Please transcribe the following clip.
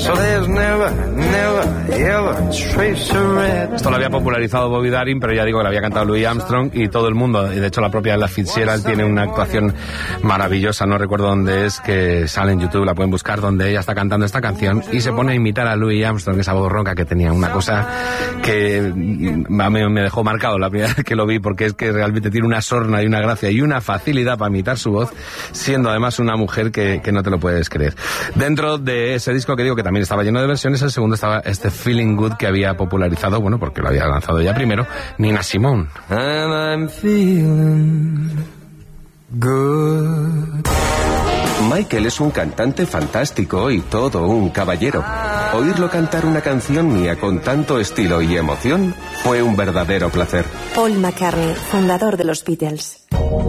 Esto lo había popularizado Bobby Darin, pero ya digo que lo había cantado Louis Armstrong y todo el mundo, y de hecho la propia Ella Fitzgerald tiene una actuación maravillosa, no recuerdo dónde es, que sale en YouTube, la pueden buscar, donde ella está cantando esta canción y se pone a imitar a Louis Armstrong, esa voz ronca que tenía, una cosa que me dejó marcado la primera vez que lo vi, porque es que realmente tiene una sorna y una gracia y una facilidad para imitar su voz, siendo además una mujer que no te lo puedes creer. Dentro de ese disco que digo que también estaba lleno de versiones, el segundo estaba este Feeling Good que había popularizado, bueno, porque lo había lanzado ya primero, Nina Simone. And I'm feeling good. Michael es un cantante fantástico y todo un caballero. Oírlo cantar una canción mía con tanto estilo y emoción fue un verdadero placer. Paul McCartney, fundador de los Beatles.